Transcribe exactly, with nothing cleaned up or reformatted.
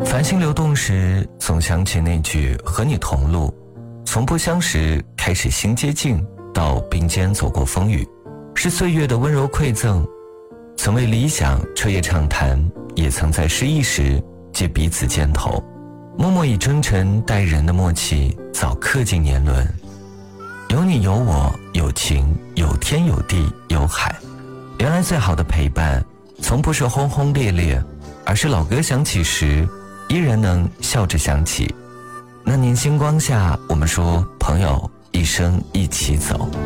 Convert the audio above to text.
繁星流动时，总想起那句和你同路，从不相识开始心接近，到并肩走过风雨，是岁月的温柔馈赠。曾为理想彻夜畅谈，也曾在失意时借彼此肩头，默默以真诚待人的默契早刻进年轮。有你有我，有情，有天有地有海。原来最好的陪伴从不是轰轰烈烈，而是老歌响起时依然能笑着想起。那年星光下，我们说朋友一生一起走。